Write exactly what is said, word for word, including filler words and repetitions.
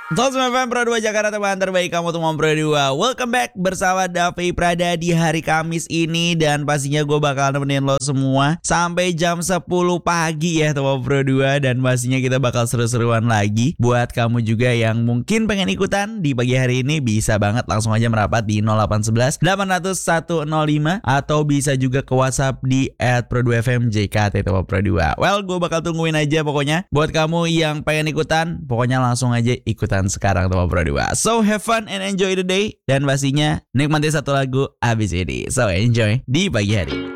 Selamat F M Pro dua Jakarta, teman terbaik kamu teman Pro dua. Welcome back bersama Davi Prada di hari Kamis ini. Dan pastinya gue bakal nemenin lo semua sampai jam sepuluh pagi ya teman Pro dua. Dan pastinya kita bakal seru-seruan lagi. Buat kamu juga yang mungkin pengen ikutan di pagi hari ini, bisa banget langsung aja merapat di nol delapan satu satu delapan nol nol satu nol lima. Atau bisa juga ke WhatsApp di at pro dua f m j k t teman Pro dua. Well, gue bakal tungguin aja pokoknya. Buat kamu yang pengen ikutan, pokoknya langsung aja ikutan sekarang teman Pro dua. So have fun and enjoy the day. Dan pastinya nikmati satu lagu abis ini. So enjoy di pagi hari.